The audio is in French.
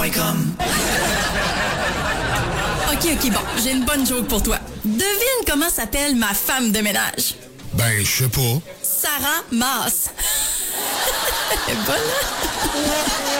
Studio.com. OK, bon, j'ai une bonne joke pour toi. Devine comment s'appelle ma femme de ménage. Ben, je sais pas. Sarah Maas. Elle est bonne, hein?